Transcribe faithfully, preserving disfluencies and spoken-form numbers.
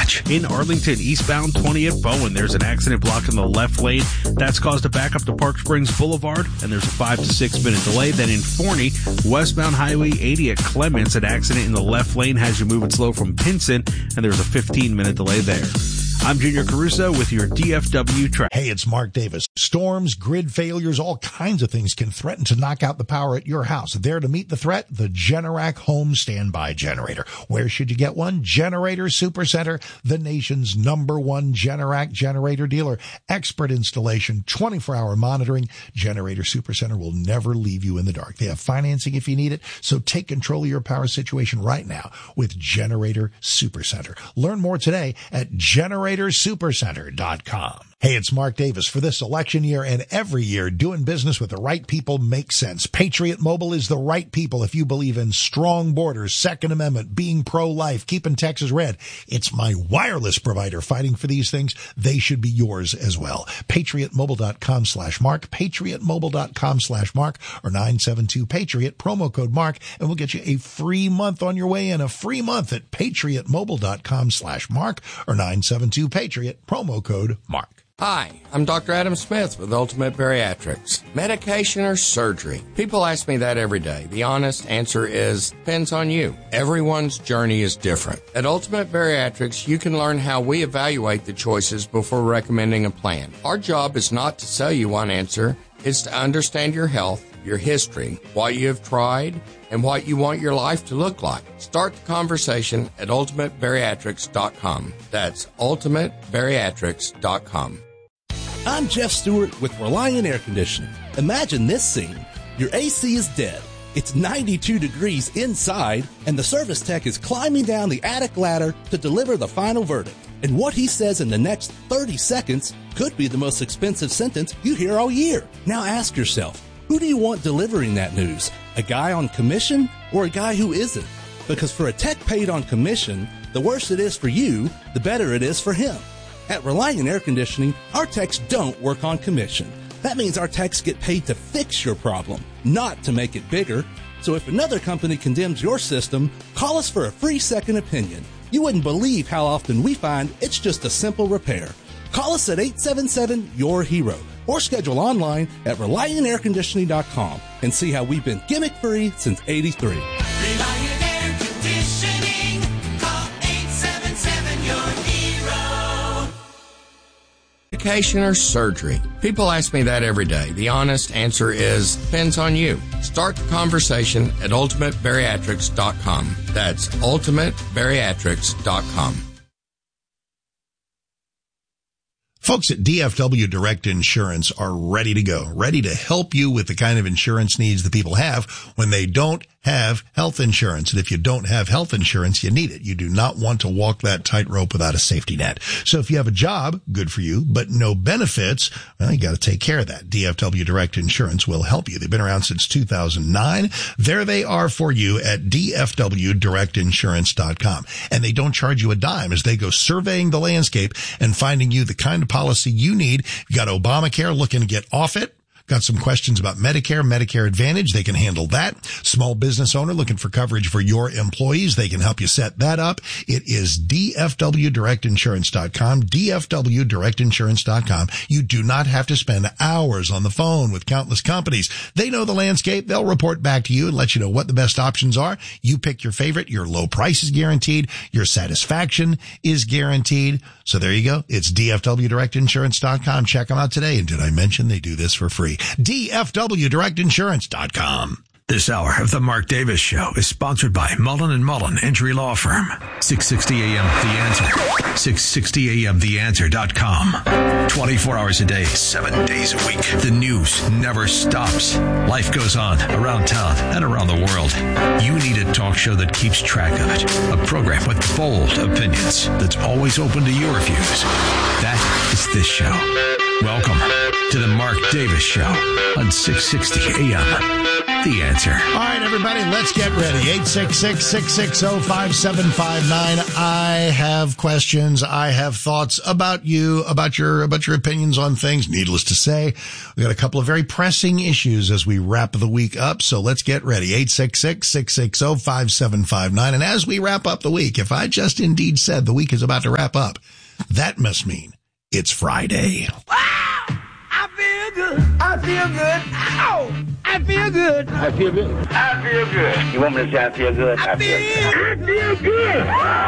stretch. In Arlington, eastbound twentieth Bowen, there's an accident blocking the left lane. That's caused a backup to Park Springs Boulevard, and there's a five to six minute delay. Then in Forney, westbound Highway eighty at Clements, an accident in the left lane has you moving slow from Pinson, and there's a fifteen minute delay there. I'm Junior Caruso with your D F W traffic. Hey, it's Mark Davis. Storms, grid failures, all kinds of things can threaten to knock out the power at your house. There to meet the threat, the Generac Home Standby Generator. Where should you get one? Generator Supercenter, the nation's number one Generac generator dealer. Expert installation, twenty-four hour monitoring. Generator Supercenter will never leave you in the dark. They have financing if you need it, so take control of your power situation right now with Generator Supercenter. Learn more today at generator supercenter dot com. Hey, it's Mark Davis. For this election year and every year, doing business with the right people makes sense. Patriot Mobile is the right people if you believe in strong borders, Second Amendment, being pro-life, keeping Texas red. It's my wireless provider fighting for these things. They should be yours as well. patriot mobile dot com slash mark, patriot mobile dot com slash mark, or nine seven two Patriot, promo code Mark, and we'll get you a free month on your way in. A free month at patriot mobile dot com slash mark, or nine seven two Patriot, promo code Mark. Hi, I'm Doctor Adam Smith with Ultimate Bariatrics. Medication or surgery? People ask me that every day. The honest answer is, depends on you. Everyone's journey is different. At Ultimate Bariatrics, you can learn how we evaluate the choices before recommending a plan. Our job is not to sell you one answer, it's to understand your health, your history, what you have tried, and what you want your life to look like. Start the conversation at ultimate bariatrics dot com. That's ultimate bariatrics dot com. I'm Jeff Stewart with Reliant Air Conditioning. Imagine this scene. Your A C is dead. It's ninety-two degrees inside, and the service tech is climbing down the attic ladder to deliver the final verdict. And what he says in the next thirty seconds could be the most expensive sentence you hear all year. Now ask yourself, who do you want delivering that news? A guy on commission or a guy who isn't? Because for a tech paid on commission, the worse it is for you, the better it is for him. At Reliant Air Conditioning, our techs don't work on commission. That means our techs get paid to fix your problem, not to make it bigger. So if another company condemns your system, call us for a free second opinion. You wouldn't believe how often we find it's just a simple repair. Call us at eight seven seven, Y O U R hero or schedule online at reliant air conditioning dot com and see how we've been gimmick-free since eighty-three. Reliant Air Conditioning. Call eight seven seven, Y O U R hero. Medication or surgery? People ask me that every day. The honest answer is, depends on you. Start the conversation at ultimate bariatrics dot com. That's ultimate bariatrics dot com. Folks at D F W Direct Insurance are ready to go, ready to help you with the kind of insurance needs that people have when they don't have health insurance. And if you don't have health insurance, you need it. You do not want to walk that tightrope without a safety net. So if you have a job, good for you, but no benefits, well, you got to take care of that. D F W Direct Insurance will help you. They've been around since two thousand nine. There they are for you at D F W direct insurance dot com. And they don't charge you a dime as they go surveying the landscape and finding you the kind of policy you need. You got Obamacare, looking to get off it. Got some questions about Medicare, Medicare Advantage. They can handle that. Small business owner looking for coverage for your employees. They can help you set that up. It is D F W direct insurance dot com, D F W direct insurance dot com. You do not have to spend hours on the phone with countless companies. They know the landscape. They'll report back to you and let you know what the best options are. You pick your favorite. Your low price is guaranteed. Your satisfaction is guaranteed. So there you go. It's D F W direct insurance dot com. Check them out today. And did I mention they do this for free? D F W direct insurance dot com. This hour of the Mark Davis Show is sponsored by Mullen and Mullen Injury Law Firm. six sixty A M The Answer. six sixty A M the answer dot com. twenty-four hours a day, seven days a week. The news never stops. Life goes on around town and around the world. You need a talk show that keeps track of it. A program with bold opinions that's always open to your views. That is this show. Welcome to the Mark Davis Show on six sixty A M The Answer. All right, everybody, let's get ready. eight six six, six six zero, five seven five nine. I have questions. I have thoughts about you, about your, about your opinions on things. Needless to say, we got a couple of very pressing issues as we wrap the week up. So let's get ready. eight six six, six six zero, five seven five nine. And as we wrap up the week, if I just indeed said the week is about to wrap up, that must mean it's Friday. I feel good. I feel good. Ow! I feel good. I feel good. I feel good. You want me to say I feel good? I feel, I feel good.